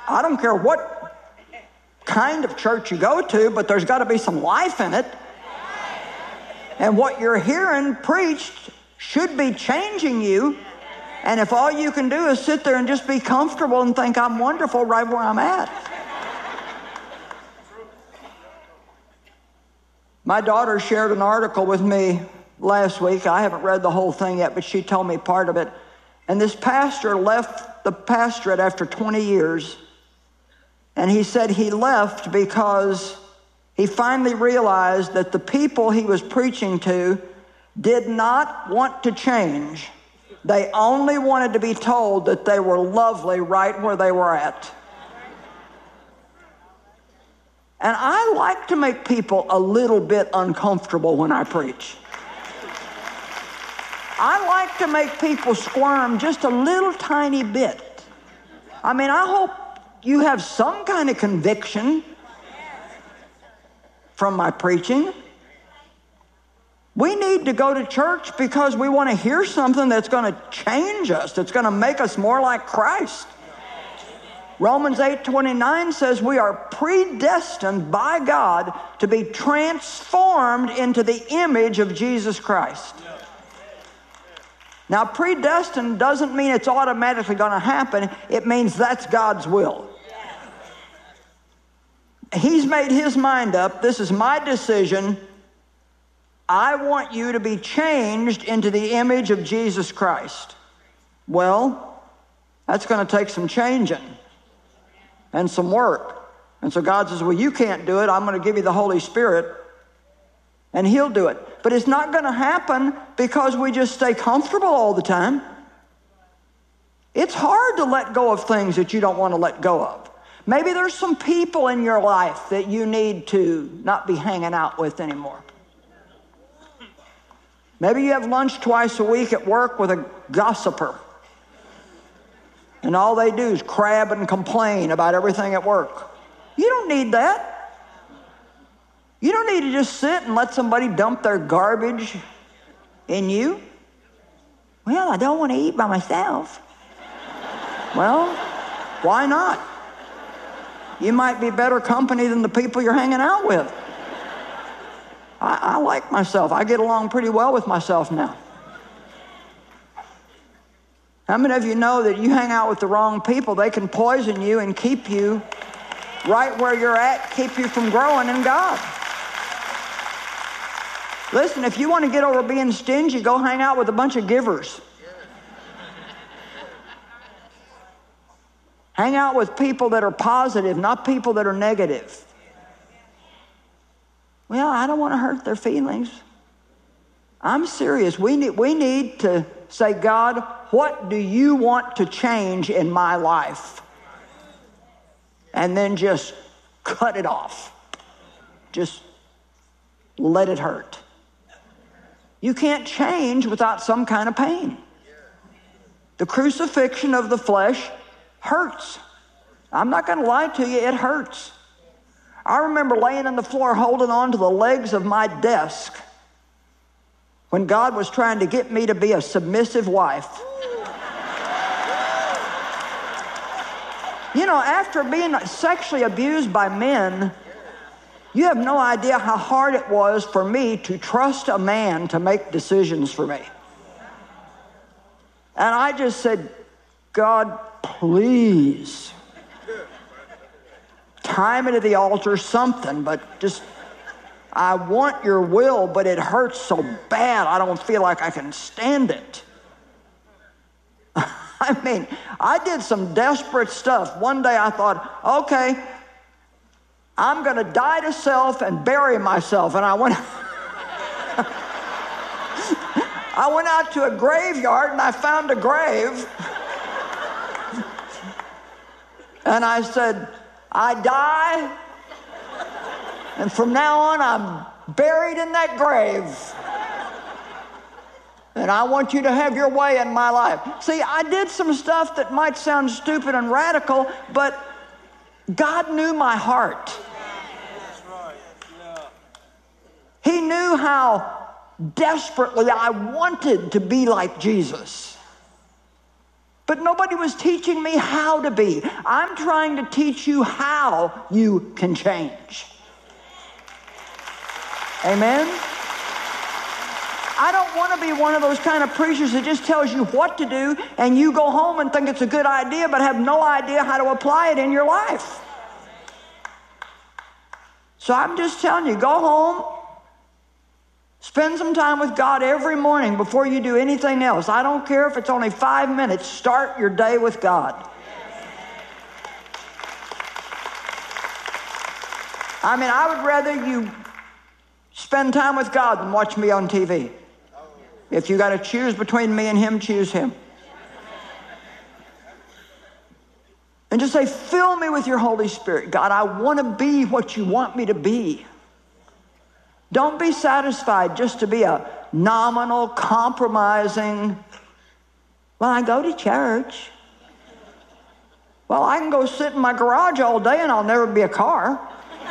I don't care what kind of church you go to, but there's got to be some life in it. And what you're hearing preached should be changing you. And if all you can do is sit there and just be comfortable and think I'm wonderful right where I'm at. My daughter shared an article with me last week. I haven't read the whole thing yet, but she told me part of it. And this pastor left the pastorate after 20 years. And he said he left because he finally realized that the people he was preaching to did not want to change. They only wanted to be told that they were lovely right where they were at. And I like to make people a little bit uncomfortable when I preach. I like to make people squirm just a little tiny bit. I mean, I hope you have some kind of conviction from my preaching. We need to go to church because we want to hear something that's going to change us, that's going to make us more like Christ. Romans 8:29 says we are predestined by God to be transformed into the image of Jesus Christ. Now, predestined doesn't mean it's automatically going to happen. It means that's God's will. He's made his mind up. This is my decision. I want you to be changed into the image of Jesus Christ. Well, that's going to take some changing and some work. And so God says, well, you can't do it. I'm going to give you the Holy Spirit, and he'll do it. But it's not going to happen because we just stay comfortable all the time. It's hard to let go of things that you don't want to let go of. Maybe there's some people in your life that you need to not be hanging out with anymore. Maybe you have lunch twice a week at work with a gossiper, and all they do is crab and complain about everything at work. You don't need that. You don't need to just sit and let somebody dump their garbage in you. Well, I don't want to eat by myself. Well, why not? You might be better company than the people you're hanging out with. I like myself. I get along pretty well with myself now. How many of you know that you hang out with the wrong people, they can poison you and keep you right where you're at, keep you from growing in God? Listen, if you want to get over being stingy, go hang out with a bunch of givers. Hang out with people that are positive, not people that are negative. Well, I don't want to hurt their feelings. I'm serious. We need to say, God, what do you want to change in my life? And then just cut it off. Just let it hurt. You can't change without some kind of pain. The crucifixion of the flesh hurts. I'm not going to lie to you, it hurts. I remember laying on the floor holding on to the legs of my desk when God was trying to get me to be a submissive wife. You know, after being sexually abused by men, you have no idea how hard it was for me to trust a man to make decisions for me. And I just said, God, please, tie me to the altar, something, but just, I want your will, but it hurts so bad, I don't feel like I can stand it. I mean, I did some desperate stuff. One day I thought, okay, I'm going to die to self and bury myself. And I went out to a graveyard and I found a grave. And I said, I die, and from now on I'm buried in that grave. And I want you to have your way in my life. See, I did some stuff that might sound stupid and radical, but God knew my heart. He knew how desperately I wanted to be like Jesus. But nobody was teaching me how to be. I'm trying to teach you how you can change. Amen? I don't want to be one of those kind of preachers that just tells you what to do and you go home and think it's a good idea but have no idea how to apply it in your life. So I'm just telling you, go home, spend some time with God every morning before you do anything else. I don't care if it's only 5 minutes. Start your day with God. I mean, I would rather you spend time with God than watch me on TV. If you got to choose between me and him, choose him. And just say, fill me with your Holy Spirit. God, I want to be what you want me to be. Don't be satisfied just to be a nominal, compromising, well, I go to church. Well, I can go sit in my garage all day and I'll never be a car.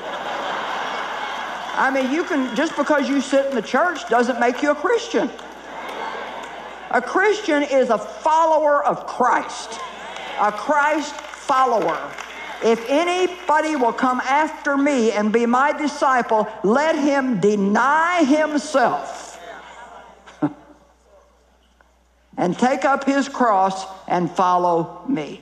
I mean, you can, just because you sit in the church doesn't make you a Christian. A Christian is a follower of Christ. A Christ follower. If anybody will come after me and be my disciple, let him deny himself and take up his cross and follow me.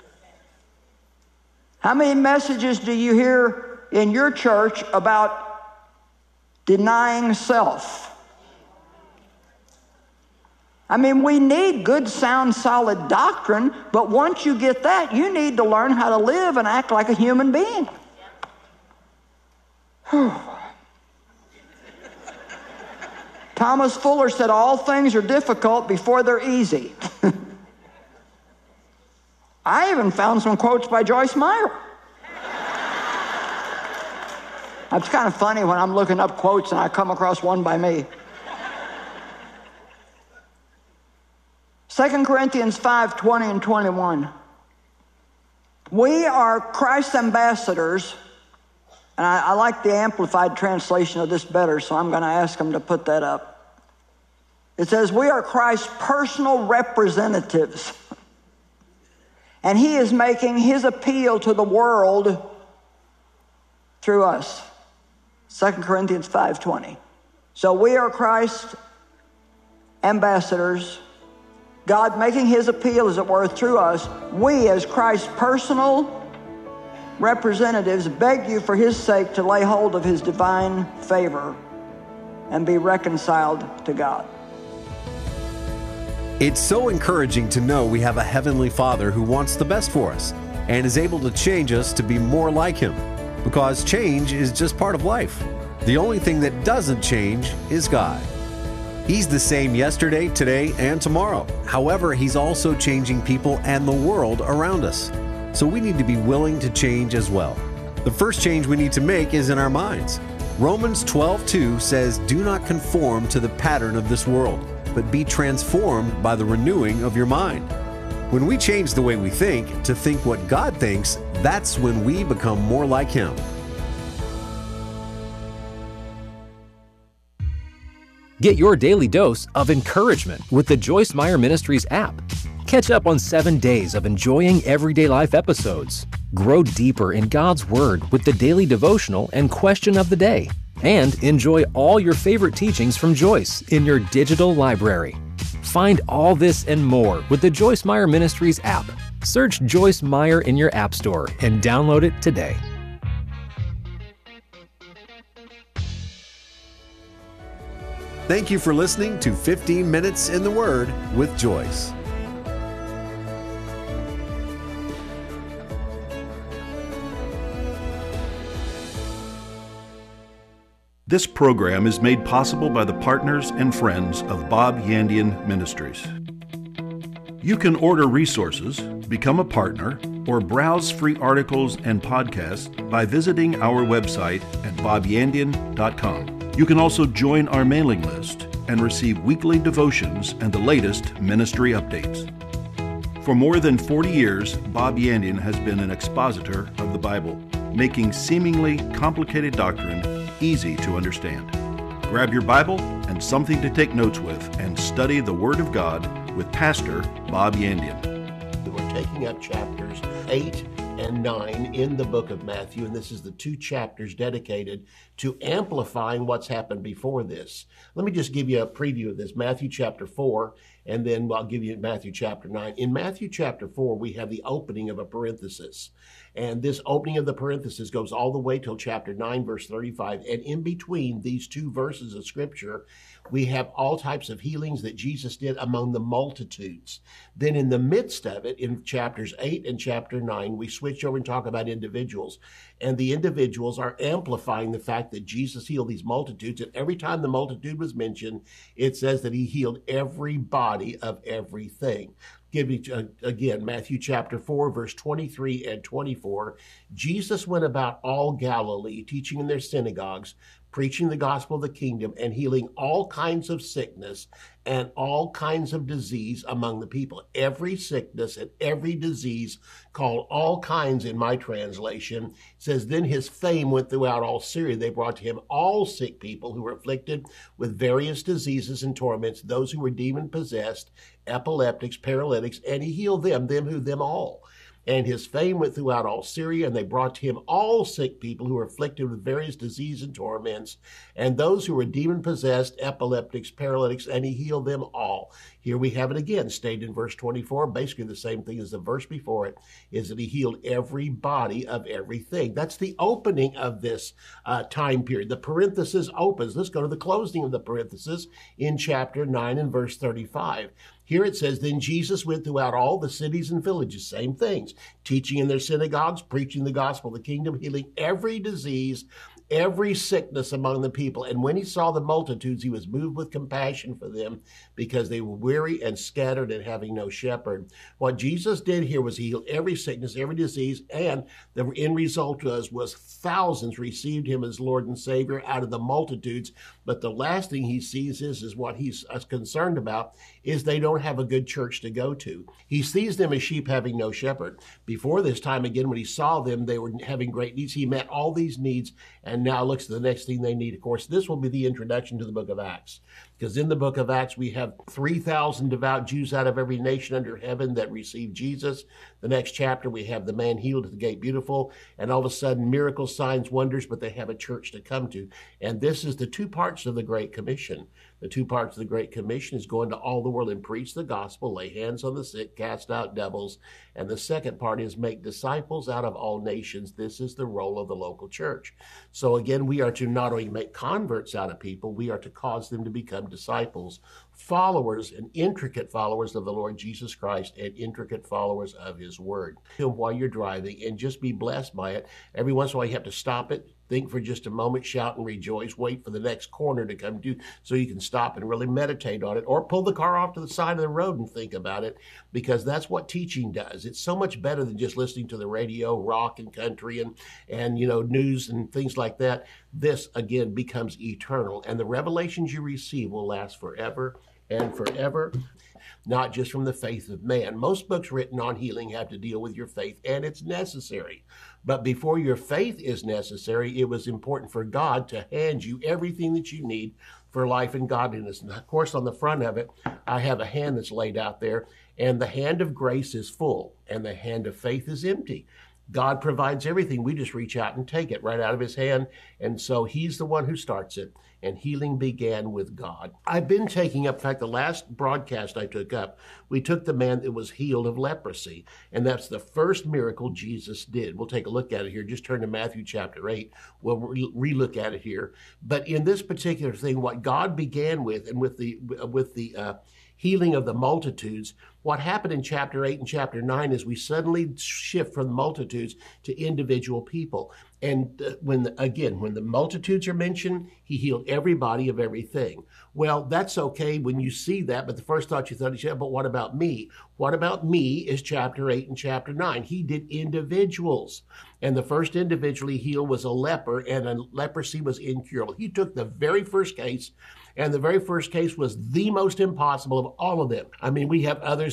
How many messages do you hear in your church about denying self? I mean, we need good, sound, solid doctrine, but once you get that, you need to learn how to live and act like a human being. Thomas Fuller said, all things are difficult before they're easy. I even found some quotes by Joyce Meyer. It's kind of funny when I'm looking up quotes and I come across one by me. 2 Corinthians 5:20 and 21. We are Christ's ambassadors, and I like the Amplified translation of this better, so I'm going to ask them to put that up. It says, we are Christ's personal representatives, and he is making his appeal to the world through us. 2 Corinthians 5:20. So we are Christ's ambassadors, God making his appeal, as it were, through us. We, as Christ's personal representatives, beg you for his sake to lay hold of his divine favor and be reconciled to God. It's so encouraging to know we have a Heavenly Father who wants the best for us and is able to change us to be more like him, because change is just part of life. The only thing that doesn't change is God. He's the same yesterday, today, and tomorrow. However, he's also changing people and the world around us. So we need to be willing to change as well. The first change we need to make is in our minds. Romans 12:2 says, do not conform to the pattern of this world, but be transformed by the renewing of your mind. When we change the way we think to think what God thinks, that's when we become more like him. Get your daily dose of encouragement with the Joyce Meyer Ministries app. Catch up on 7 days of enjoying everyday life episodes. Grow deeper in God's Word with the daily devotional and question of the day. And enjoy all your favorite teachings from Joyce in your digital library. Find all this and more with the Joyce Meyer Ministries app. Search Joyce Meyer in your app store and download it today. Thank you for listening to 15 Minutes in the Word with Joyce. This program is made possible by the partners and friends of Bob Yandian Ministries. You can order resources, become a partner, or browse free articles and podcasts by visiting our website at bobyandian.com. You can also join our mailing list and receive weekly devotions and the latest ministry updates. For more than 40 years, Bob Yandian has been an expositor of the Bible, making seemingly complicated doctrine easy to understand. Grab your Bible and something to take notes with and study the Word of God with Pastor Bob Yandian. picking up chapters 8 and 9 in the book of Matthew, and this is the 2 chapters dedicated to amplifying what's happened before this. Let me just give you a preview of this. Matthew chapter 4, and then I'll give you Matthew chapter 9. In Matthew chapter 4, we have the opening of a parenthesis, and this opening of the parenthesis goes all the way till chapter 9, verse 35, and in between these 2 verses of Scripture, we have all types of healings that Jesus did among the multitudes. Then in the midst of it, in chapters 8 and chapter 9, we switch over and talk about individuals. And the individuals are amplifying the fact that Jesus healed these multitudes. And every time the multitude was mentioned, it says that he healed every body of everything. Give you again, Matthew chapter 4, verse 23 and 24. Jesus went about all Galilee, teaching in their synagogues, preaching the gospel of the kingdom, and healing all kinds of sickness and all kinds of disease among the people. Every sickness and every disease, called all kinds in my translation, says, then his fame went throughout all Syria. They brought to him all sick people who were afflicted with various diseases and torments, those who were demon-possessed, epileptics, paralytics, and he healed them all. And his fame went throughout all Syria, and they brought to him all sick people who were afflicted with various diseases and torments, and those who were demon-possessed, epileptics, paralytics, and he healed them all. Here we have it again, stated in verse 24, basically the same thing as the verse before it, is that he healed every body of everything. That's the opening of this time period. The parenthesis opens. Let's go to the closing of the parenthesis in chapter 9 and verse 35. Here it says, then Jesus went throughout all the cities and villages, same things, teaching in their synagogues, preaching the gospel of the kingdom, healing every disease, every sickness among the people. And when he saw the multitudes, he was moved with compassion for them because they were weary and scattered and having no shepherd. What Jesus did here was he healed every sickness, every disease, and the end result was thousands received him as Lord and Savior out of the multitudes. But the last thing he sees is what he's concerned about is they don't have a good church to go to. He sees them as sheep having no shepherd. Before this time, again, when he saw them, they were having great needs. He met all these needs and now looks at the next thing they need. Of course, this will be the introduction to the book of Acts, because in the book of Acts, we have 3,000 devout Jews out of every nation under heaven that received Jesus. The next chapter, we have the man healed at the gate beautiful, and all of a sudden, miracles, signs, wonders, but they have a church to come to. And this is the 2 parts of the Great Commission. The 2 parts of the Great Commission is go into all the world and preach the gospel, lay hands on the sick, cast out devils. And the second part is make disciples out of all nations. This is the role of the local church. So again, we are to not only make converts out of people, we are to cause them to become disciples, followers and intricate followers of the Lord Jesus Christ and intricate followers of his word. While you're driving and just be blessed by it. Every once in a while you have to stop it, think for just a moment, shout and rejoice, wait for the next corner to come to so you can stop and really meditate on it, or pull the car off to the side of the road and think about it, because that's what teaching does. It's so much better than just listening to the radio, rock and country and news and things like that. This, again, becomes eternal, and the revelations you receive will last forever and forever, not just from the faith of man. Most books written on healing have to deal with your faith, and it's necessary. But before your faith is necessary, it was important for God to hand you everything that you need for life and godliness. And of course, on the front of it, I have a hand that's laid out there, and the hand of grace is full, and the hand of faith is empty. God provides everything. We just reach out and take it right out of his hand. And so he's the one who starts it. And healing began with God. I've been taking up, in fact, the last broadcast I took up, we took the man that was healed of leprosy. And that's the first miracle Jesus did. We'll take a look at it here. Just turn to Matthew chapter 8. We'll re-look at it here. But in this particular thing, what God began with, and with the healing of the multitudes, what happened in chapter 8 and chapter 9 is we suddenly shift from the multitudes to individual people. And when the multitudes are mentioned, he healed everybody of everything. Well, that's okay when you see that, but the first thought you thought is, yeah, but what about me? What about me is chapter 8 and chapter 9. He did individuals. And the first individual he healed was a leper, and leprosy was incurable. He took the very first case, and the very first case was the most impossible of all of them. I mean, we have others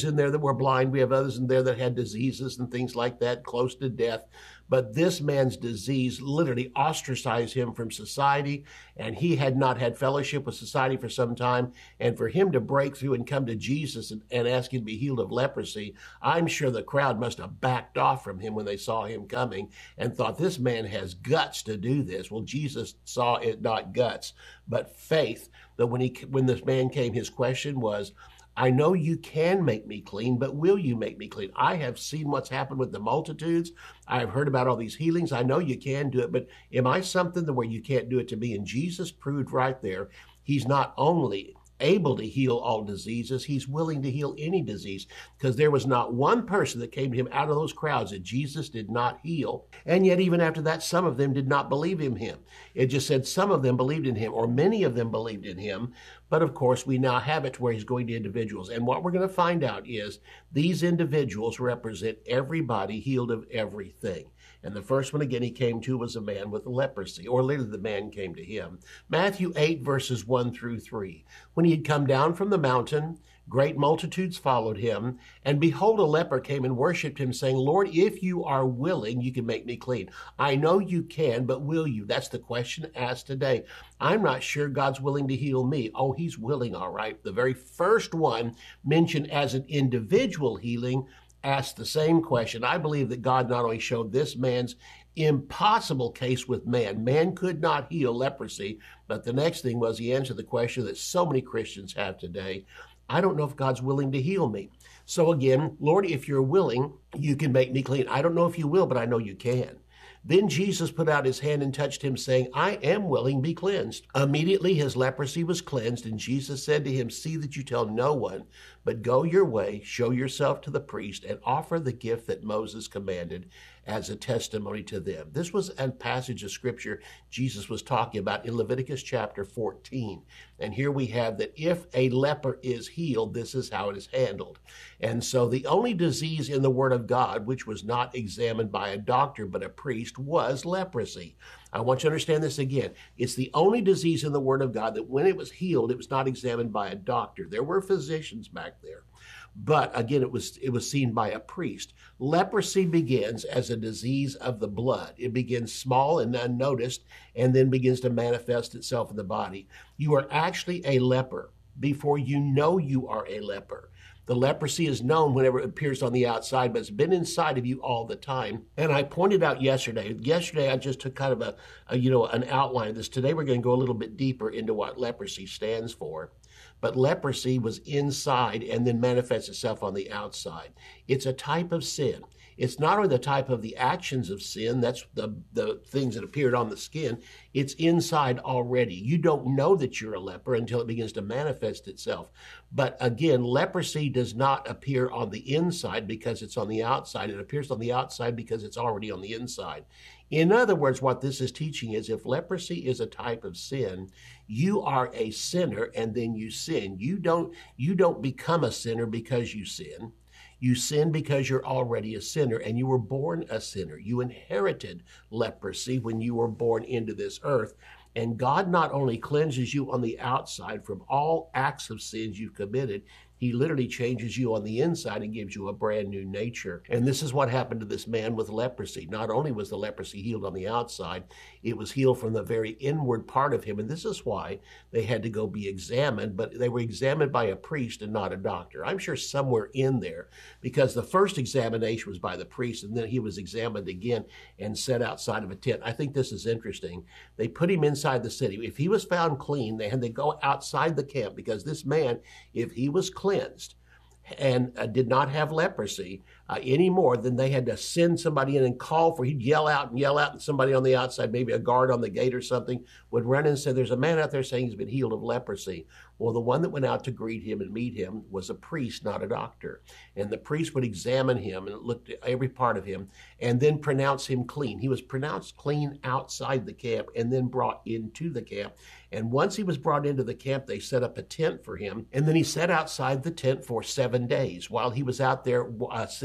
in there that were blind. We have others in there that had diseases and things like that, close to death. But this man's disease literally ostracized him from society, and he had not had fellowship with society for some time. And for him to break through and come to Jesus and ask him to be healed of leprosy, I'm sure the crowd must have backed off from him when they saw him coming and thought, this man has guts to do this. Well, Jesus saw it not guts, but faith. That when this man came, his question was, I know you can make me clean, but will you make me clean? I have seen what's happened with the multitudes. I've heard about all these healings. I know you can do it, but am I something where you can't do it to me? And Jesus proved right there, he's not only able to heal all diseases, he's willing to heal any disease, because there was not one person that came to him out of those crowds that Jesus did not heal. And yet even after that, some of them did not believe in him. It just said some of them believed in him, or many of them believed in him. But of course, we now have it to where he's going to individuals. And what we're going to find out is these individuals represent everybody healed of everything. And the first one, again, he came to was a man with leprosy, or later the man came to him. Matthew 8, verses 1 through 3. When he had come down from the mountain, great multitudes followed him. And behold, a leper came and worshipped him, saying, Lord, if you are willing, you can make me clean. I know you can, but will you? That's the question asked today. I'm not sure God's willing to heal me. Oh, he's willing, all right. The very first one mentioned as an individual healing asked the same question. I believe that God not only showed this man's impossible case with man. Man could not heal leprosy, but the next thing was he answered the question that so many Christians have today. I don't know if God's willing to heal me. So again, Lord, if you're willing, you can make me clean. I don't know if you will, but I know you can. Then Jesus put out his hand and touched him, saying, I am willing, be cleansed. Immediately his leprosy was cleansed, and Jesus said to him, see that you tell no one, but go your way, show yourself to the priest, and offer the gift that Moses commanded as a testimony to them. This was a passage of scripture Jesus was talking about in Leviticus chapter 14. And here we have that if a leper is healed, this is how it is handled. And so the only disease in the Word of God, which was not examined by a doctor but a priest, was leprosy. I want you to understand this again. It's the only disease in the Word of God that when it was healed, it was not examined by a doctor. There were physicians back there. But again, it was seen by a priest. Leprosy begins as a disease of the blood. It begins small and unnoticed and then begins to manifest itself in the body. You are actually a leper before you know you are a leper. The leprosy is known whenever it appears on the outside, but it's been inside of you all the time. And I pointed out yesterday I just took kind of an outline of this. Today we're going to go a little bit deeper into what leprosy stands for. But leprosy was inside and then manifests itself on the outside. It's a type of sin. It's not only the type of the actions of sin, that's the things that appeared on the skin, it's inside already. You don't know that you're a leper until it begins to manifest itself. But again, leprosy does not appear on the inside because it's on the outside. It appears on the outside because it's already on the inside. In other words, what this is teaching is if leprosy is a type of sin, you are a sinner and then you sin. You don't become a sinner because you sin. You sin because you're already a sinner and you were born a sinner. You inherited leprosy when you were born into this earth. And God not only cleanses you on the outside from all acts of sins you've committed, he literally changes you on the inside and gives you a brand new nature. And this is what happened to this man with leprosy. Not only was the leprosy healed on the outside, it was healed from the very inward part of him. And this is why they had to go be examined, but they were examined by a priest and not a doctor. I'm sure somewhere in there, because the first examination was by the priest, and then he was examined again and set outside of a tent. I think this is interesting. They put him inside the city. If he was found clean, they had to go outside the camp, because this man, if he was cleansed and did not have leprosy anymore, then they had to send somebody in and call for, he'd yell out, and somebody on the outside, maybe a guard on the gate or something, would run in and say, there's a man out there saying he's been healed of leprosy. Well, the one that went out to greet him and meet him was a priest, not a doctor. And the priest would examine him and look at every part of him and then pronounce him clean. He was pronounced clean outside the camp and then brought into the camp. And once he was brought into the camp, they set up a tent for him. And then he sat outside the tent for 7 days while he was out there sitting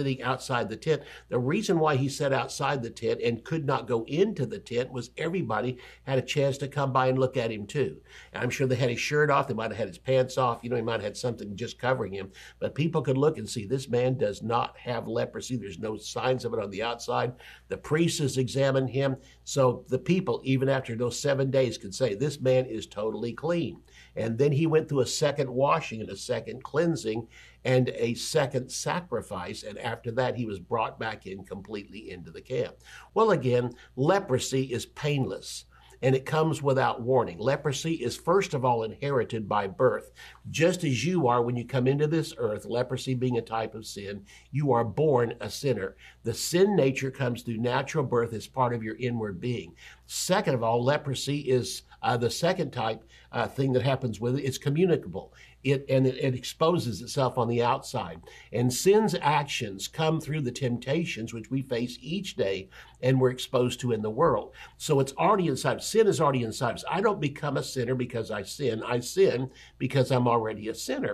sitting outside the tent. The reason why he sat outside the tent and could not go into the tent was everybody had a chance to come by and look at him too. And I'm sure they had his shirt off. They might have had his pants off. He might have had something just covering him. But people could look and see this man does not have leprosy. There's no signs of it on the outside. The priest has examined him. So the people, even after those 7 days, could say this man is totally clean. And then he went through a second washing and a second cleansing and a second sacrifice. And after that, he was brought back in completely into the camp. Well, again, leprosy is painless, and it comes without warning. Leprosy is first of all inherited by birth. Just as you are when you come into this earth, leprosy being a type of sin, you are born a sinner. The sin nature comes through natural birth as part of your inward being. Second of all, leprosy is the second type thing that happens with it. It's communicable. It exposes itself on the outside. And sin's actions come through the temptations which we face each day and we're exposed to in the world. So it's already inside. Sin is already inside us. I don't become a sinner because I sin. I sin because I'm already a sinner.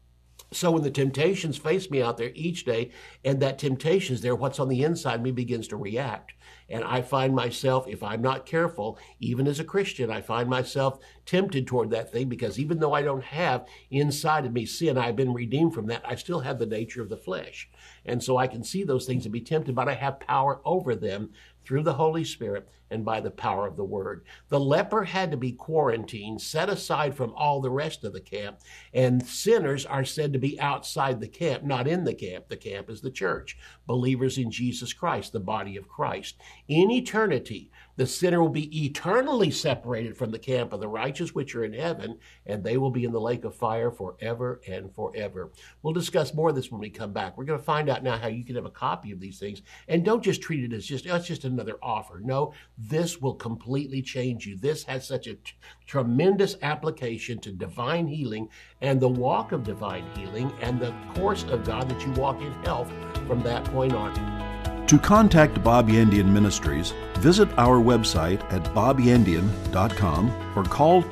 So when the temptations face me out there each day, and that temptation is there, what's on the inside of me begins to react. And I find myself, if I'm not careful, even as a Christian, I find myself tempted toward that thing, because even though I don't have inside of me sin, I've been redeemed from that, I still have the nature of the flesh. And so I can see those things and be tempted, but I have power over them through the Holy Spirit and by the power of the Word. The leper had to be quarantined, set aside from all the rest of the camp, and sinners are said to be outside the camp, not in the camp. The camp is the church, believers in Jesus Christ, the body of Christ. In eternity, the sinner will be eternally separated from the camp of the righteous, which are in heaven, and they will be in the lake of fire forever and forever. We'll discuss more of this when we come back. We're going to find out now how you can have a copy of these things, and don't just treat it as it's just another offer. No, this will completely change you. This has such a tremendous application to divine healing and the walk of divine healing and the course of God, that you walk in health from that point on. To contact Bob Yandian Ministries, visit our website at bobyandian.com or call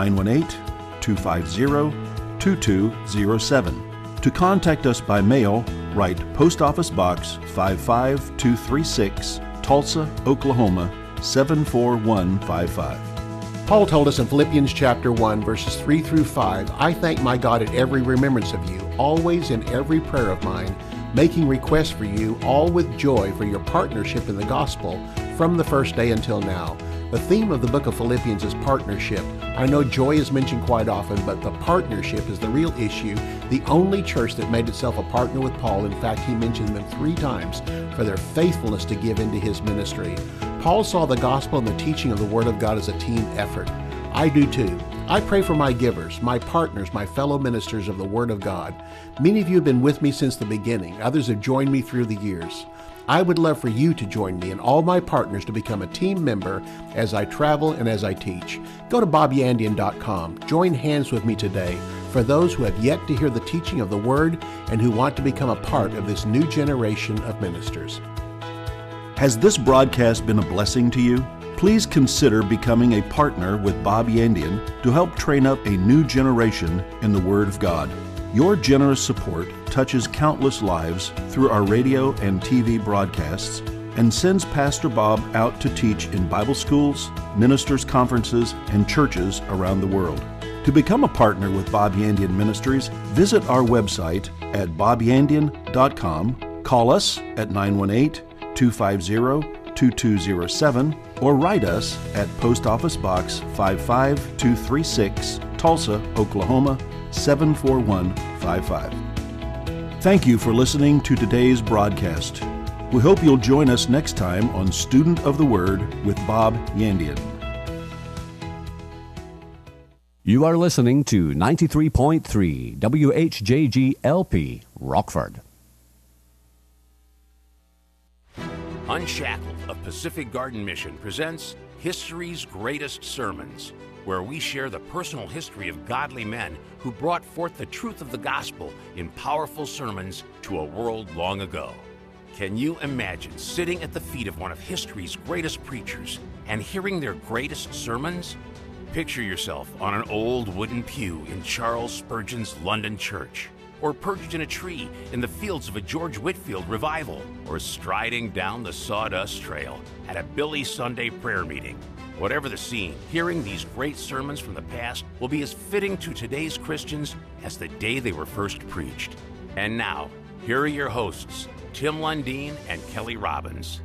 918-250-2207. To contact us by mail, write Post Office Box 55236, Tulsa, Oklahoma 74155. Paul told us in Philippians chapter 1, verses 3 through 5, I thank my God at every remembrance of you, always in every prayer of mine, making requests for you, all with joy for your partnership in the gospel from the first day until now. The theme of the book of Philippians is partnership. I know joy is mentioned quite often, but the partnership is the real issue. The only church that made itself a partner with Paul, in fact, he mentioned them 3 times for their faithfulness to give into his ministry. Paul saw the gospel and the teaching of the Word of God as a team effort. I do too. I pray for my givers, my partners, my fellow ministers of the Word of God. Many of you have been with me since the beginning. Others have joined me through the years. I would love for you to join me and all my partners to become a team member as I travel and as I teach. Go to bobyandian.com. Join hands with me today for those who have yet to hear the teaching of the Word and who want to become a part of this new generation of ministers. Has this broadcast been a blessing to you? Please consider becoming a partner with Bob Yandian to help train up a new generation in the Word of God. Your generous support touches countless lives through our radio and TV broadcasts and sends Pastor Bob out to teach in Bible schools, ministers' conferences, and churches around the world. To become a partner with Bob Yandian Ministries, visit our website at bobyandian.com, call us at 918-250-2207, or write us at Post Office Box 55236, Tulsa, Oklahoma 74155. Thank you for listening to today's broadcast. We hope you'll join us next time on Student of the Word with Bob Yandian. You are listening to 93.3 WHJG LP, Rockford. Unshackled of Pacific Garden Mission presents History's Greatest Sermons, where we share the personal history of godly men who brought forth the truth of the gospel in powerful sermons to a world long ago. Can you imagine sitting at the feet of one of history's greatest preachers and hearing their greatest sermons? Picture yourself on an old wooden pew in Charles Spurgeon's London church, or perched in a tree in the fields of a George Whitefield revival, or striding down the sawdust trail at a Billy Sunday prayer meeting. Whatever the scene, hearing these great sermons from the past will be as fitting to today's Christians as the day they were first preached. And now, here are your hosts, Tim Lundeen and Kelly Robbins.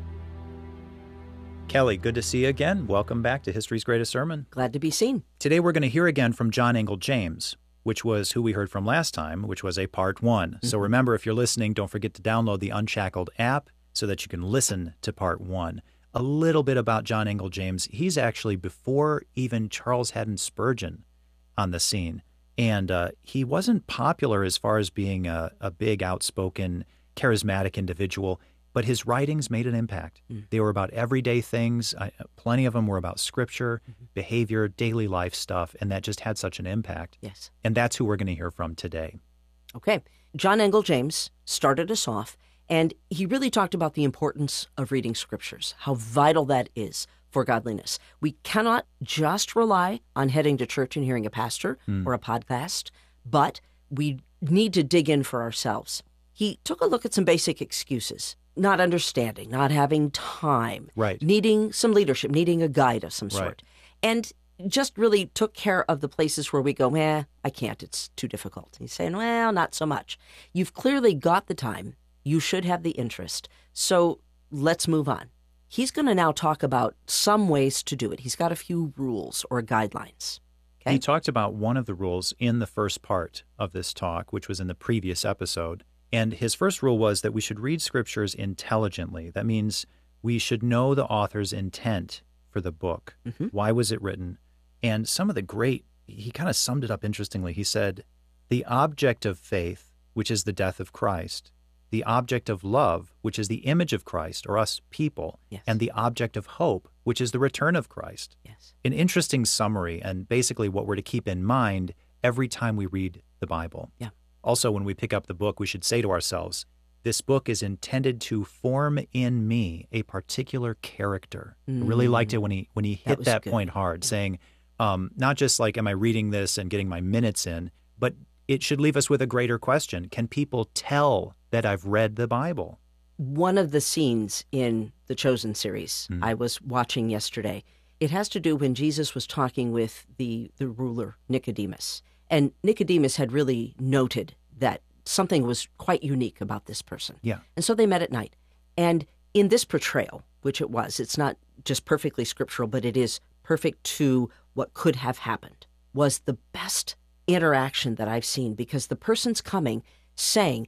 Kelly, good to see you again. Welcome back to History's Greatest Sermon. Glad to be seen. Today we're going to hear again from John Angell James, which was who we heard from last time, which was a part one. Mm-hmm. So remember, if you're listening, don't forget to download the Unshackled app so that you can listen to part one. A little bit about John Angell James. He's actually before even Charles Haddon Spurgeon on the scene. And he wasn't popular as far as being a big, outspoken, charismatic individual, but his writings made an impact. They were about everyday things. Plenty of them were about scripture, behavior, daily life stuff, and that just had such an impact. Yes. And that's who we're going to hear from today. Okay. John Angell James started us off, and he really talked about the importance of reading scriptures, how vital that is for godliness. We cannot just rely on heading to church and hearing a pastor or a podcast, but we need to dig in for ourselves. He took a look at some basic excuses: not understanding, not having time, right, needing some leadership, needing a guide of some sort. Right. And just really took care of the places where we go, I can't, it's too difficult. He's saying, well, not so much. You've clearly got the time. You should have the interest. So let's move on. He's going to now talk about some ways to do it. He's got a few rules or guidelines. Okay? He talked about one of the rules in the first part of this talk, which was in the previous episode. And his first rule was that we should read scriptures intelligently. That means we should know the author's intent for the book. Mm-hmm. Why was it written? And some of the great, he kind of summed it up interestingly. He said, the object of faith, which is the death of Christ, the object of love, which is the image of Christ, or us people, yes, and the object of hope, which is the return of Christ. Yes. An interesting summary, and basically what we're to keep in mind every time we read the Bible. Yeah. Also, when we pick up the book, we should say to ourselves, this book is intended to form in me a particular character. I really liked it when he hit that point hard, saying, not just like, am I reading this and getting my minutes in, but it should leave us with a greater question. Can people tell that I've read the Bible? One of the scenes in the Chosen series I was watching yesterday, it has to do when Jesus was talking with the ruler, Nicodemus. And Nicodemus had really noted that something was quite unique about this person. Yeah. And so they met at night. And in this portrayal, which it was, it's not just perfectly scriptural, but it is perfect to what could have happened, was the best interaction that I've seen, because the person's coming saying,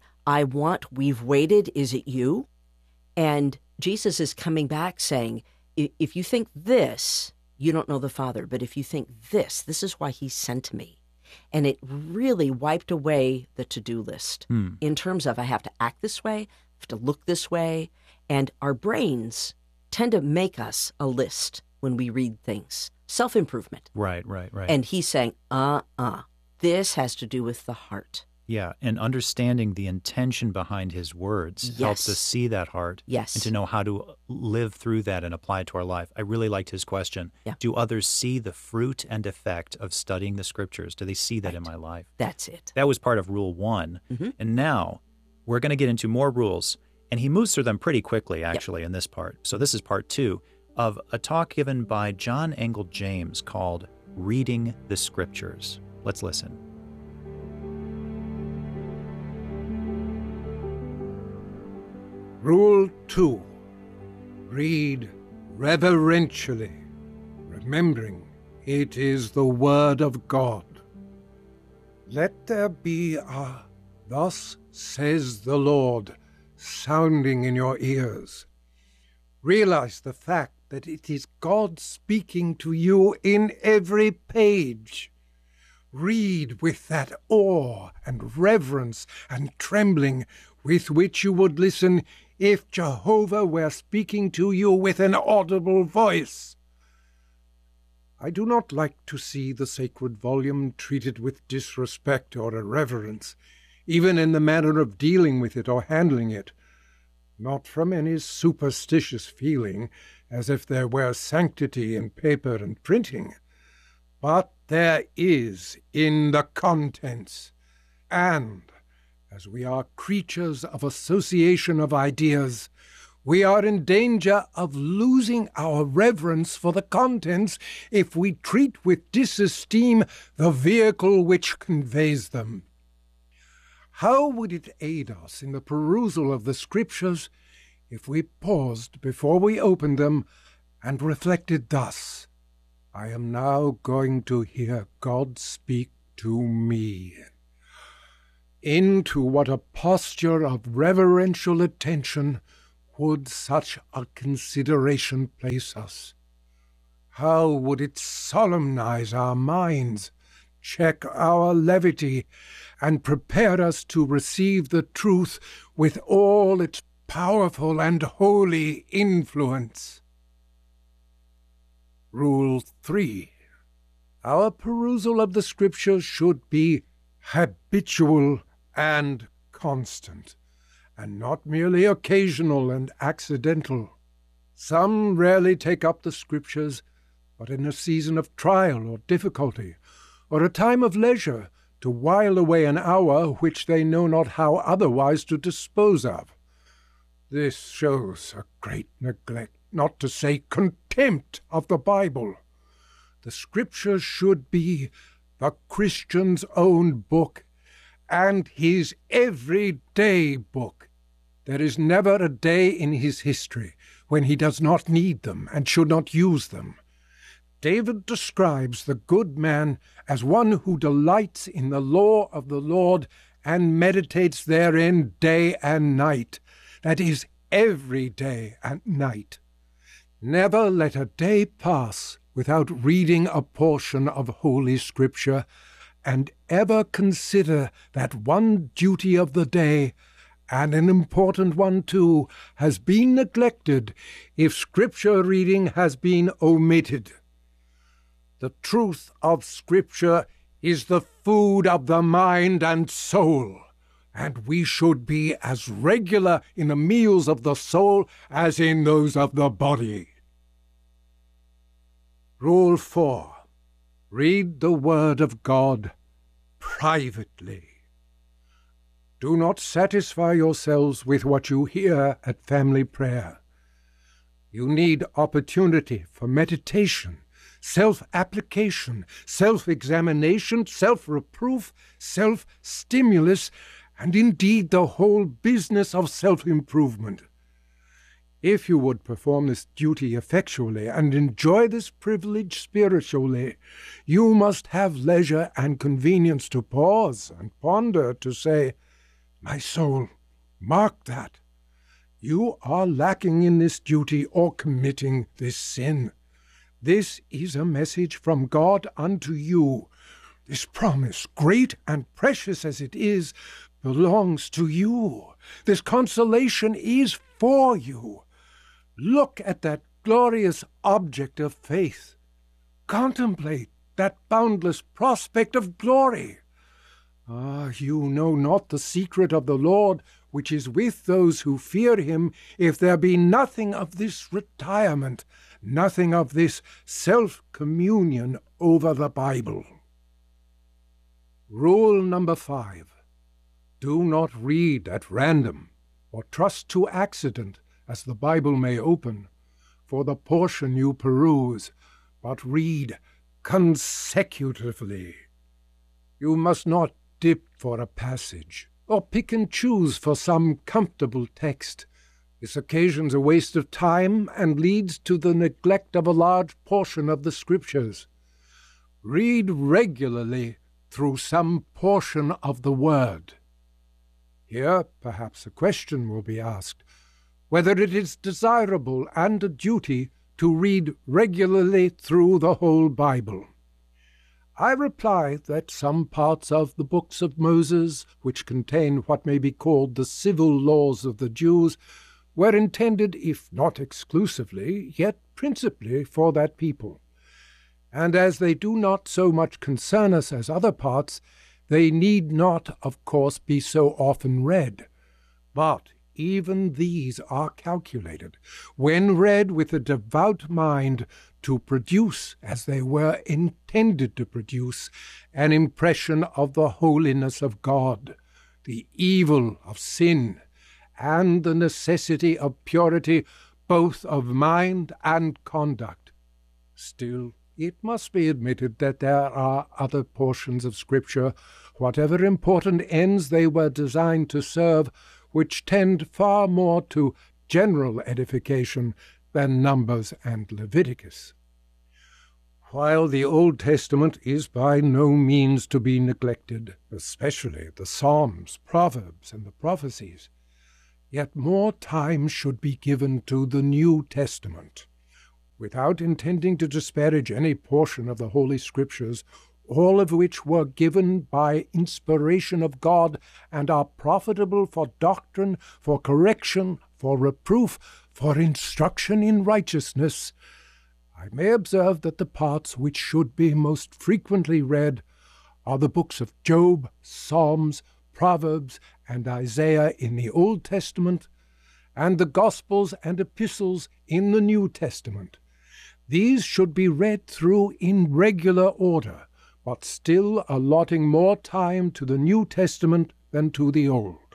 we've waited, is it you? And Jesus is coming back saying, if you think this, you don't know the Father, but if you think this is why he sent me. And it really wiped away the to-do list in terms of, I have to act this way, I have to look this way, and our brains tend to make us a list when we read things. Self-improvement. Right. And he's saying, this has to do with the heart. Yeah, and understanding the intention behind his words helps us see that heart and to know how to live through that and apply it to our life. I really liked his question. Yeah. Do others see the fruit and effect of studying the scriptures? Do they see that in my life? That's it. That was part of rule 1. Mm-hmm. And now we're going to get into more rules. And he moves through them pretty quickly, actually, in this part. So this is part 2 of a talk given by John Angell James called Reading the Scriptures. Let's listen. Rule 2. Read reverentially, remembering it is the Word of God. Let there be a "Thus says the Lord" sounding in your ears. Realize the fact that it is God speaking to you in every page. Read with that awe and reverence and trembling with which you would listen if Jehovah were speaking to you with an audible voice. I do not like to see the sacred volume treated with disrespect or irreverence, even in the manner of dealing with it or handling it, not from any superstitious feeling, as if there were sanctity in paper and printing, but there is in the contents, and As we are creatures of association of ideas, we are in danger of losing our reverence for the contents if we treat with disesteem the vehicle which conveys them. How would it aid us in the perusal of the Scriptures if we paused before we opened them and reflected thus: I am now going to hear God speak to me. Into what a posture of reverential attention would such a consideration place us? How would it solemnize our minds, check our levity, and prepare us to receive the truth with all its powerful and holy influence? Rule 3. Our perusal of the Scriptures should be habitual and constant, and not merely occasional and accidental. Some rarely take up the Scriptures, but in a season of trial or difficulty, or a time of leisure, to while away an hour which they know not how otherwise to dispose of. This shows a great neglect, not to say contempt, of the Bible. The Scriptures should be the Christian's own book, and his everyday book. There is never a day in his history when he does not need them and should not use them. David describes the good man as one who delights in the law of the Lord and meditates therein day and night. That is, every day and night. Never let a day pass without reading a portion of Holy Scripture, and ever consider that one duty of the day, and an important one too, has been neglected if Scripture reading has been omitted. The truth of Scripture is the food of the mind and soul, and we should be as regular in the meals of the soul as in those of the body. Rule 4. Read the Word of God privately. Do not satisfy yourselves with what you hear at family prayer. You need opportunity for meditation, self-application, self-examination, self-reproof, self-stimulus, and indeed the whole business of self-improvement. If you would perform this duty effectually and enjoy this privilege spiritually, you must have leisure and convenience to pause and ponder, to say, "My soul, mark that. You are lacking in this duty or committing this sin. This is a message from God unto you. This promise, great and precious as it is, belongs to you. This consolation is for you. Look at that glorious object of faith. Contemplate that boundless prospect of glory. Ah, you know not the secret of the Lord, which is with those who fear him, if there be nothing of this retirement, nothing of this self-communion over the Bible." Rule number 5. Do not read at random, or trust to accident, as the Bible may open, for the portion you peruse, but read consecutively. You must not dip for a passage, or pick and choose for some comfortable text. This occasions a waste of time and leads to the neglect of a large portion of the Scriptures. Read regularly through some portion of the Word. Here, perhaps, a question will be asked, whether it is desirable and a duty to read regularly through the whole Bible. I reply that some parts of the books of Moses, which contain what may be called the civil laws of the Jews, were intended, if not exclusively, yet principally for that people. And as they do not so much concern us as other parts, they need not, of course, be so often read. But even these are calculated, when read with a devout mind, to produce, as they were intended to produce, an impression of the holiness of God. the evil of sin, and the necessity of purity both of mind and conduct. Still, it must be admitted that there are other portions of Scripture, whatever important ends they were designed to serve, which tend far more to general edification than Numbers and Leviticus. While the Old Testament is by no means to be neglected, especially the Psalms, Proverbs, and the prophecies, yet more time should be given to the New Testament. Without intending to disparage any portion of the Holy Scriptures, all of which were given by inspiration of God and are profitable for doctrine, for correction, for reproof, for instruction in righteousness, I may observe that the parts which should be most frequently read are the books of Job, Psalms, Proverbs, and Isaiah in the Old Testament, and the Gospels and Epistles in the New Testament. These should be read through in regular order, but still allotting more time to the New Testament than to the Old.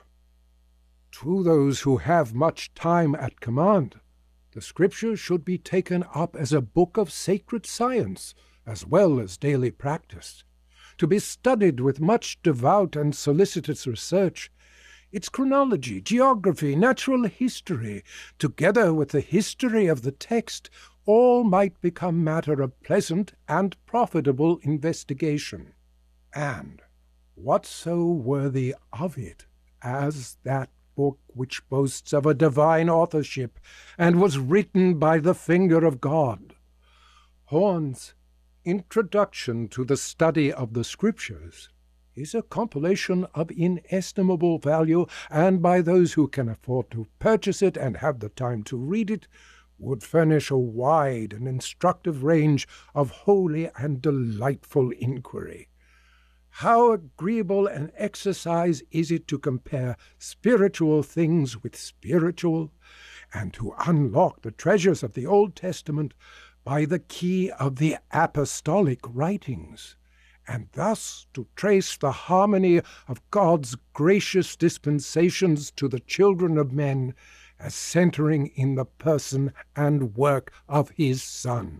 To those who have much time at command, the Scripture should be taken up as a book of sacred science, as well as daily practice, to be studied with much devout and solicitous research. Its chronology, geography, natural history, together with the history of the text, all might become matter of pleasant and profitable investigation. And what so worthy of it as that book which boasts of a divine authorship and was written by the finger of God? Horne's Introduction to the Study of the Scriptures is a compilation of inestimable value, and by those who can afford to purchase it and have the time to read it, would furnish a wide and instructive range of holy and delightful inquiry. How agreeable an exercise is it to compare spiritual things with spiritual, and to unlock the treasures of the Old Testament by the key of the apostolic writings, and thus to trace the harmony of God's gracious dispensations to the children of men as centering in the person and work of his Son.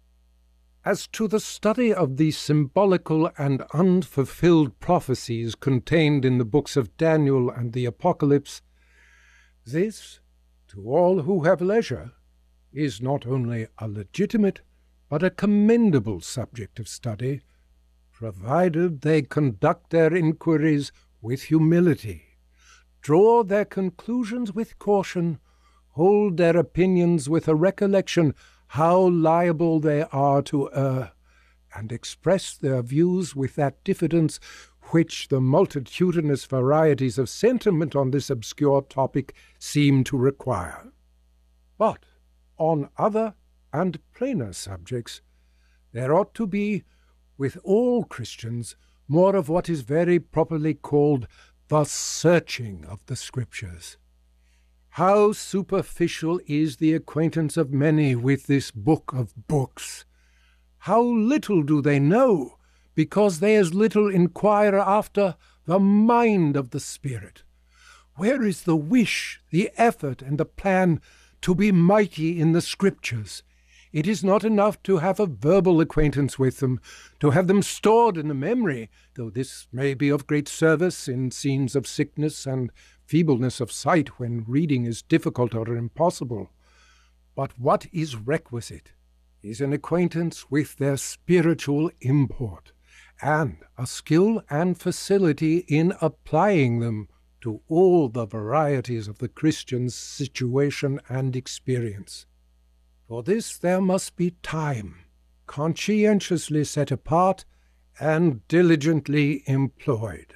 As to the study of the symbolical and unfulfilled prophecies contained in the books of Daniel and the Apocalypse, this, to all who have leisure, is not only a legitimate but a commendable subject of study, provided they conduct their inquiries with humility, draw their conclusions with caution, hold their opinions with a recollection how liable they are to err, and express their views with that diffidence which the multitudinous varieties of sentiment on this obscure topic seem to require. But on other and plainer subjects, there ought to be, with all Christians, more of what is very properly called the searching of the Scriptures. How superficial is the acquaintance of many with this book of books! How little do they know, because they as little inquire after the mind of the Spirit. Where is the wish, the effort, and the plan to be mighty in the Scriptures? It is not enough to have a verbal acquaintance with them, to have them stored in the memory, though this may be of great service in scenes of sickness and feebleness of sight when reading is difficult or impossible. But what is requisite is an acquaintance with their spiritual import, and a skill and facility in applying them to all the varieties of the Christian's situation and experience. For this there must be time, conscientiously set apart and diligently employed.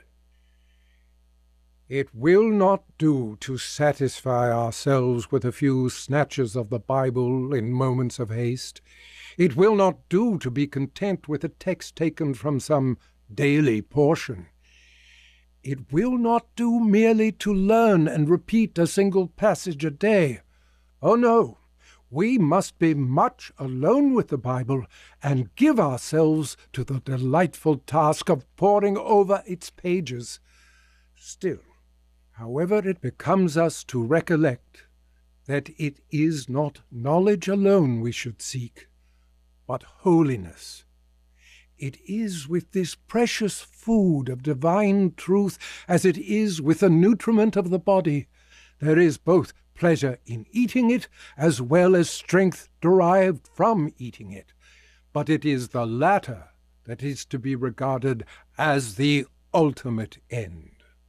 It will not do to satisfy ourselves with a few snatches of the Bible in moments of haste. It will not do to be content with a text taken from some daily portion. It will not do merely to learn and repeat a single passage a day. Oh no! We must be much alone with the Bible and give ourselves to the delightful task of poring over its pages. Still, however, it becomes us to recollect that it is not knowledge alone we should seek, but holiness. It is with this precious food of divine truth as it is with the nutriment of the body. There is both pleasure in eating it as well as strength derived from eating it, but it is the latter that is to be regarded as the ultimate end.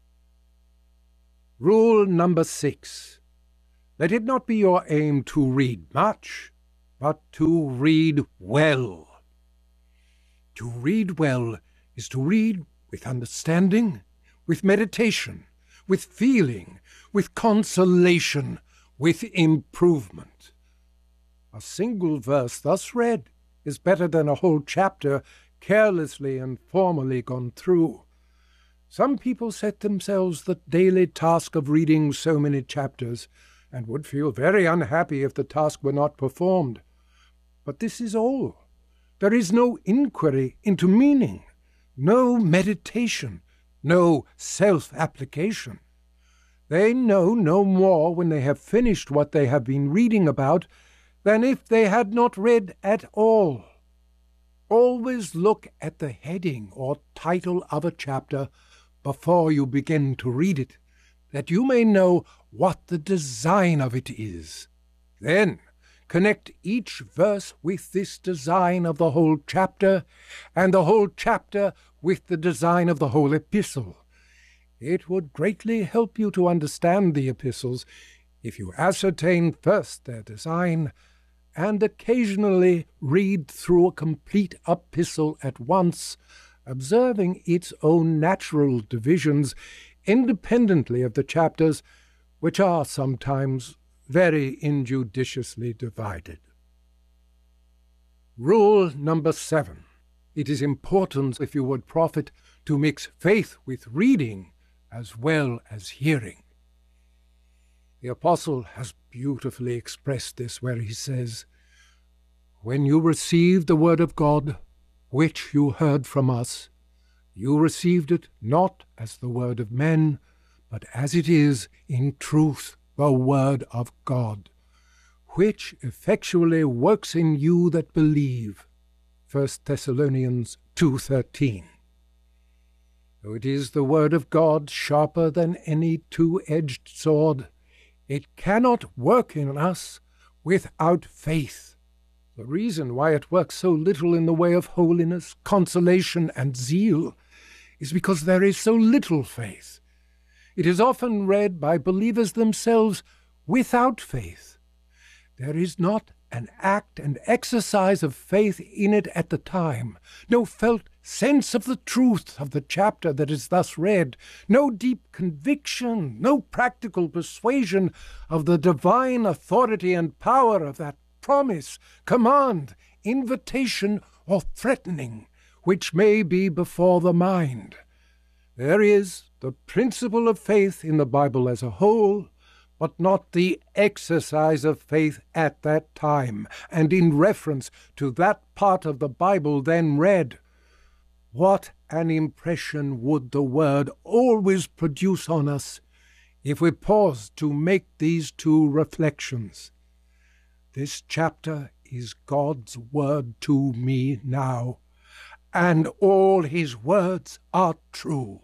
Rule number 6. Let it not be your aim to read much, but to read well. To read well is to read with understanding, with meditation, with feeling, with consolation, with improvement. A single verse thus read is better than a whole chapter carelessly and formally gone through. Some people set themselves the daily task of reading so many chapters, and would feel very unhappy if the task were not performed. But this is all. There is no inquiry into meaning, no meditation, no self-application. They know no more when they have finished what they have been reading about than if they had not read at all. Always look at the heading or title of a chapter before you begin to read it, that you may know what the design of it is. Then connect each verse with this design of the whole chapter, and the whole chapter with the design of the whole epistle. It would greatly help you to understand the epistles if you ascertain first their design, and occasionally read through a complete epistle at once, observing its own natural divisions independently of the chapters, which are sometimes very injudiciously divided. Rule number 7. It is important, if you would profit, to mix faith with reading as well as hearing. The Apostle has beautifully expressed this where he says, "When you received the word of God, which you heard from us, you received it not as the word of men, but as it is in truth the word of God, which effectually works in you that believe." 1 Thessalonians 2:13. Though it is the word of God sharper than any two-edged sword, it cannot work in us without faith. The reason why it works so little in the way of holiness, consolation, and zeal is because there is so little faith. It is often read by believers themselves without faith. There is not an act and exercise of faith in it at the time, no felt sense of the truth of the chapter that is thus read, no deep conviction, no practical persuasion of the divine authority and power of that promise, command, invitation, or threatening, which may be before the mind. There is the principle of faith in the Bible as a whole, but not the exercise of faith at that time, and in reference to that part of the Bible then read. What an impression would the Word always produce on us if we paused to make these two reflections. This chapter is God's word to me now, and all his words are true.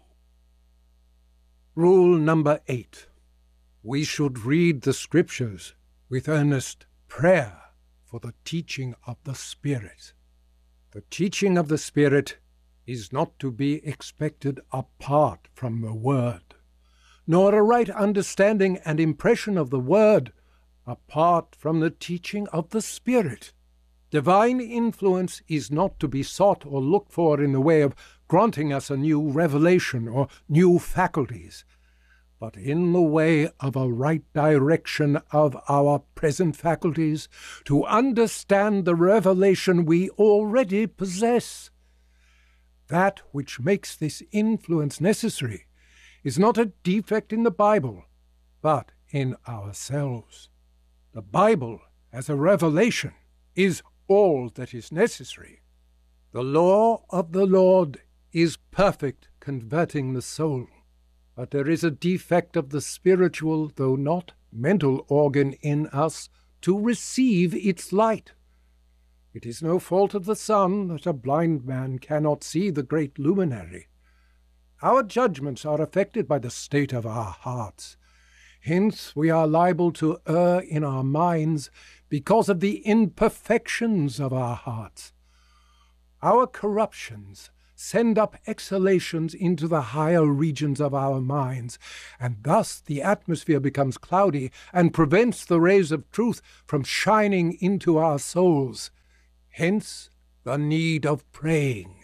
Rule number 8. We should read the Scriptures with earnest prayer for the teaching of the Spirit. The teaching of the Spirit is not to be expected apart from the Word, nor a right understanding and impression of the Word apart from the teaching of the Spirit. Divine influence is not to be sought or looked for in the way of granting us a new revelation or new faculties, but in the way of a right direction of our present faculties to understand the revelation we already possess. That which makes this influence necessary is not a defect in the Bible, but in ourselves. The Bible, as a revelation, is all that is necessary. The law of the Lord is perfect, converting the soul. but there is a defect of the spiritual, though not mental organ in us to receive its light. It is no fault of the sun that a blind man cannot see the great luminary. Our judgments are affected by the state of our hearts. Hence we are liable to err in our minds because of the imperfections of our hearts. Our corruptions send up exhalations into the higher regions of our minds, and thus the atmosphere becomes cloudy and prevents the rays of truth from shining into our souls. Hence the need of praying.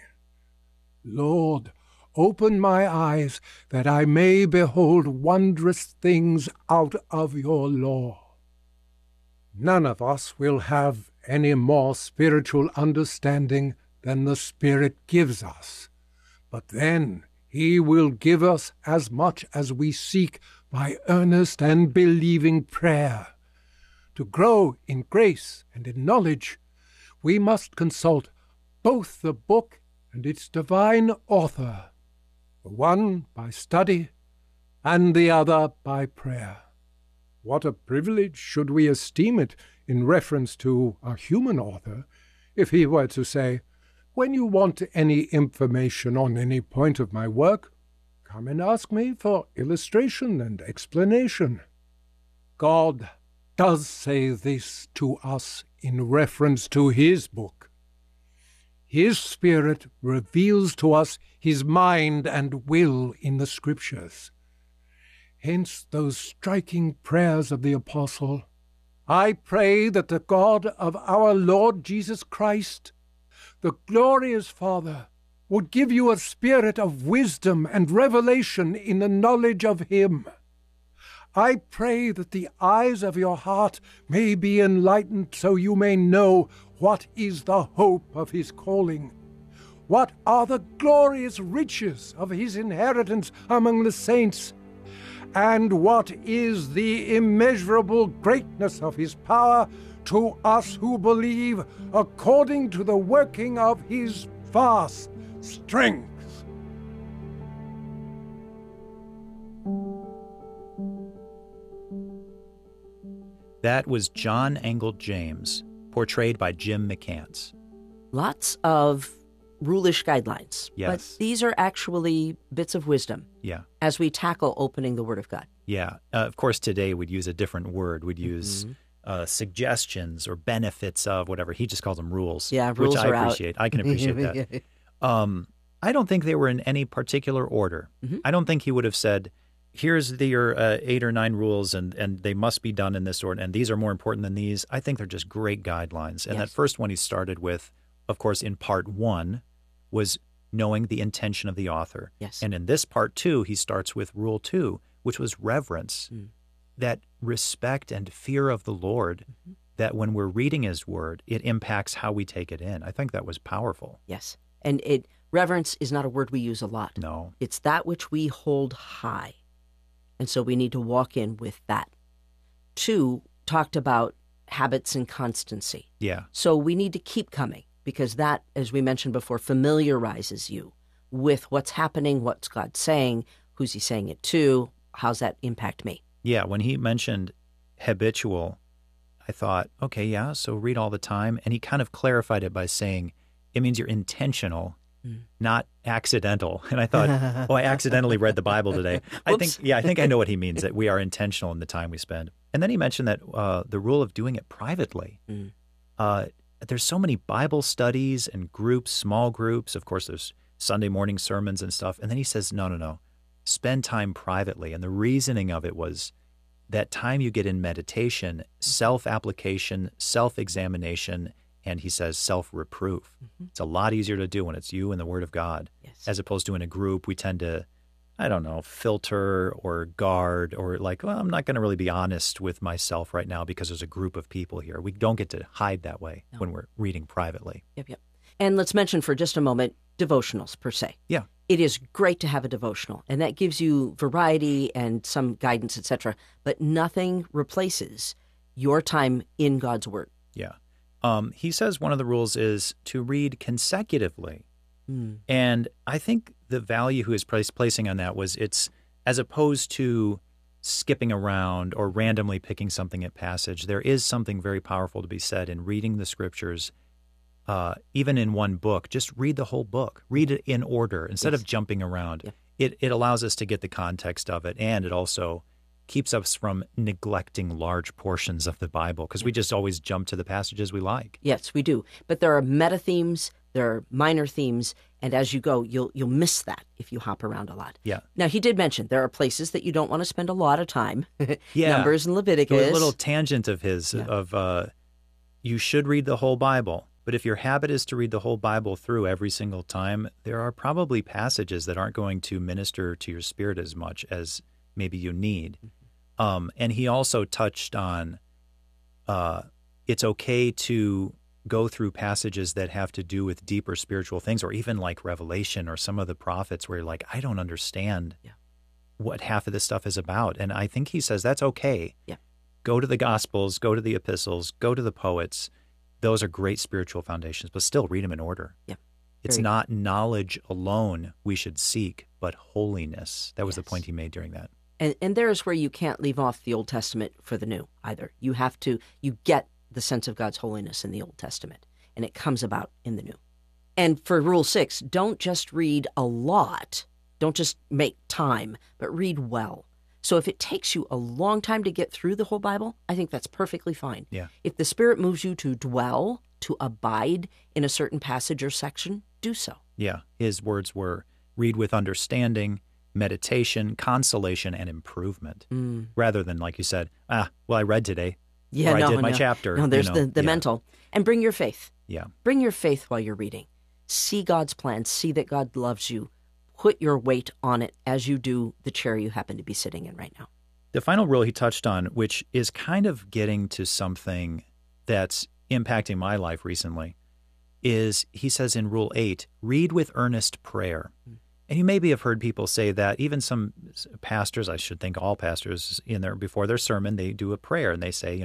Lord, open my eyes that I may behold wondrous things out of your law. None of us will have any more spiritual understanding than the Spirit gives us. But then he will give us as much as we seek by earnest and believing prayer. To grow in grace and in knowledge, we must consult both the book and its divine author, the one by study and the other by prayer. What a privilege should we esteem it in reference to a human author if he were to say, "When you want any information on any point of my work, come and ask me for illustration and explanation." God does say this to us in reference to his book. His Spirit reveals to us his mind and will in the Scriptures. Hence those striking prayers of the Apostle, "I pray that the God of our Lord Jesus Christ, the glorious Father, would give you a spirit of wisdom and revelation in the knowledge of him. I pray that the eyes of your heart may be enlightened so you may know what is the hope of his calling, what are the glorious riches of his inheritance among the saints, and what is the immeasurable greatness of his power to us who believe, according to the working of his vast strength." That was John Angell James, portrayed by Jim McCants. Lots of rulish guidelines. Yes. But these are actually bits of wisdom. Yeah. As we tackle opening the Word of God. Yeah. Of course, today we'd use a different word. We'd use suggestions or benefits of whatever. He just calls them rules. Yeah, rules which are I appreciate. I can appreciate that. I don't think they were in any particular order. I don't think he would have said, here's your 8 or 9 rules, and they must be done in this order, and these are more important than these. I think they're just great guidelines. And that first one he started with, of course, in part 1, was knowing the intention of the author. Yes. And in this part 2, he starts with rule 2, which was reverence, that respect and fear of the Lord, that when we're reading his word, it impacts how we take it in. I think that was powerful. Yes. And reverence is not a word we use a lot. No. It's that which we hold high. And so we need to walk in with that. 2 talked about habits and constancy. Yeah. So we need to keep coming because that, as we mentioned before, familiarizes you with what's happening, what's God saying, who's he saying it to, how's that impact me? Yeah, when he mentioned habitual, I thought, okay, yeah, so read all the time. And he kind of clarified it by saying it means you're intentional, not accidental. And I thought, I accidentally read the Bible today. I think I know what he means, that we are intentional in the time we spend. And then he mentioned that the rule of doing it privately. There's so many Bible studies and groups, small groups. Of course, there's Sunday morning sermons and stuff. And then he says, no. Spend time privately. And the reasoning of it was that time you get in meditation, self-application, self-examination, and he says self-reproof. It's a lot easier to do when it's you and the Word of God. Yes. As opposed to in a group, we tend to, filter or guard or I'm not going to really be honest with myself right now because there's a group of people here. We don't get to hide that way when we're reading privately. Yep. And let's mention for just a moment devotionals per se. Yeah. It is great to have a devotional, and that gives you variety and some guidance, etc. But nothing replaces your time in God's Word. Yeah. He says one of the rules is to read consecutively. And I think the value he was placing on that was it's as opposed to skipping around or randomly picking something at passage. There is something very powerful to be said in reading the scriptures, even in one book. Just read the whole book. Read it in order instead of jumping around. Yeah. It allows us to get the context of it, and it also keeps us from neglecting large portions of the Bible because we just always jump to the passages we like. Yes, we do. But there are meta themes, there are minor themes, and as you go, you'll miss that if you hop around a lot. Yeah. Now, he did mention there are places that you don't want to spend a lot of time. Numbers and Leviticus. A little tangent of his of you should read the whole Bible. But if your habit is to read the whole Bible through every single time, there are probably passages that aren't going to minister to your spirit as much as maybe you need. And he also touched on it's okay to go through passages that have to do with deeper spiritual things, or even like Revelation or some of the prophets where you're like, I don't understand what half of this stuff is about. And I think he says that's okay. Yeah. Go to the Gospels, go to the epistles, go to the poets. Those are great spiritual foundations, but still read them in order. Yeah. It's not knowledge alone we should seek, but holiness. That was the point he made during that. And there's where you can't leave off the Old Testament for the New either. You get the sense of God's holiness in the Old Testament, and it comes about in the New. And for Rule 6, don't just read a lot. Don't just make time, but read well. So if it takes you a long time to get through the whole Bible, I think that's perfectly fine. Yeah. If the Spirit moves you to dwell, to abide in a certain passage or section, do so. Yeah. His words were read with understanding, meditation, consolation, and improvement, rather than, like you said, I read today. Yeah, I did my chapter. No, there's the mental. And bring your faith. Yeah. Bring your faith while you're reading. See God's plan. See that God loves you. Put your weight on it as you do the chair you happen to be sitting in right now. The final rule he touched on, which is kind of getting to something that's impacting my life recently, is he says in Rule 8, read with earnest prayer. And you maybe have heard people say that. Even some pastors, I should think all pastors, before their sermon, they do a prayer and they say,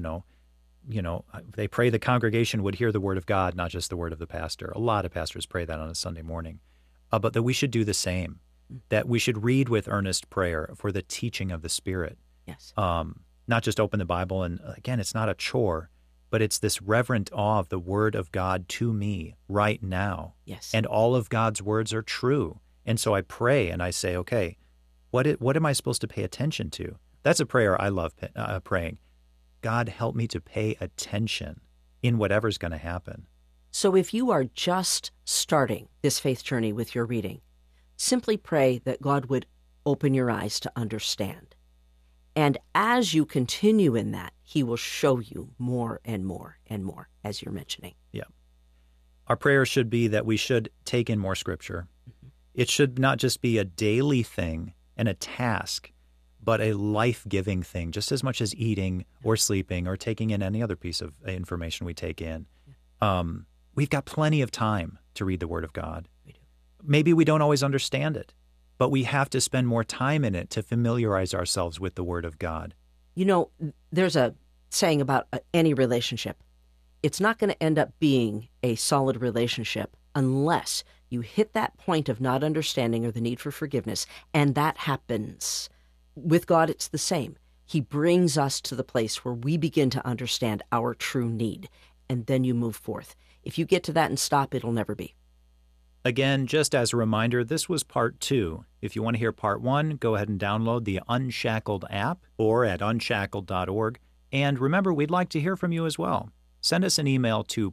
they pray the congregation would hear the word of God, not just the word of the pastor. A lot of pastors pray that on a Sunday morning. But that we should do the same, that we should read with earnest prayer for the teaching of the Spirit. Yes. Not just open the Bible. And again, it's not a chore, but it's this reverent awe of the word of God to me right now. Yes. And all of God's words are true. And so I pray and I say, okay, what am I supposed to pay attention to? That's a prayer I love praying. God, help me to pay attention in whatever's going to happen. So if you are just starting this faith journey with your reading, simply pray that God would open your eyes to understand. And as you continue in that, he will show you more and more and more, as you're mentioning. Yeah. Our prayer should be that we should take in more Scripture. It should not just be a daily thing and a task, but a life-giving thing, just as much as eating or sleeping or taking in any other piece of information we take in. We've got plenty of time to read the Word of God. We do. Maybe we don't always understand it, but we have to spend more time in it to familiarize ourselves with the Word of God. There's a saying about any relationship. It's not going to end up being a solid relationship unless you hit that point of not understanding or the need for forgiveness, and that happens. With God, it's the same. He brings us to the place where we begin to understand our true need, and then you move forth. If you get to that and stop, it'll never be. Again, just as a reminder, this was part 2. If you want to hear part 1, go ahead and download the Unshackled app or at unshackled.org. And remember, we'd like to hear from you as well. Send us an email to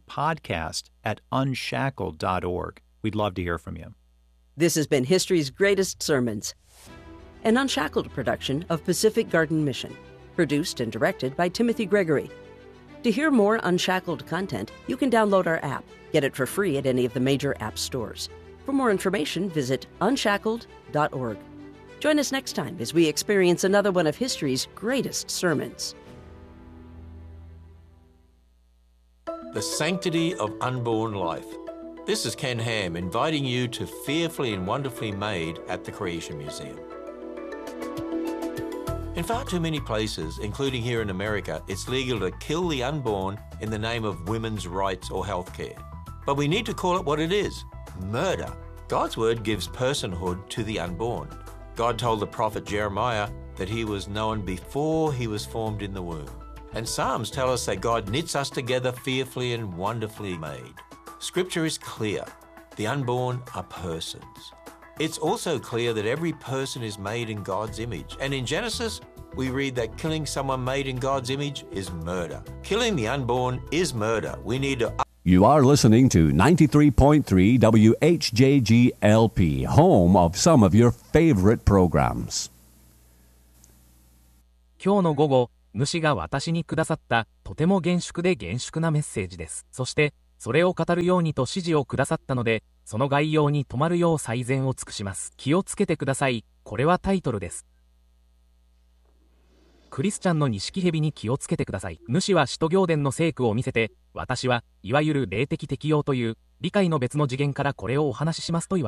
podcast@unshackled.org. We'd love to hear from you. This has been History's Greatest Sermons, an Unshackled production of Pacific Garden Mission, produced and directed by Timothy Gregory. To hear more Unshackled content, you can download our app. Get it for free at any of the major app stores. For more information, visit unshackled.org. Join us next time as we experience another one of history's greatest sermons. The Sanctity of Unborn Life. This is Ken Ham inviting you to Fearfully and Wonderfully Made at the Creation Museum. In far too many places, including here in America, it's legal to kill the unborn in the name of women's rights or health care. But we need to call it what it is: murder. God's Word gives personhood to the unborn. God told the prophet Jeremiah that he was known before he was formed in the womb. And Psalms tell us that God knits us together fearfully and wonderfully made. Scripture is clear. The unborn are persons. It's also clear that every person is made in God's image. And in Genesis, we read that killing someone made in God's image is murder. Killing the unborn is murder. We need to... You are listening to 93.3 WHJGLP, home of some of your favorite programs. 今日の午後、主が私にくださったとても厳粛で厳粛なメッセージです。そして、それを語るようにと指示をくださったので、その概要に止まるよう最善を尽くします。気をつけてください。これはタイトルです。クリスチャンの錦蛇に気をつけてください。主は使徒行伝の聖句を見せて、私はいわゆる霊的適用という理解の別の次元からこれをお話ししますと言われ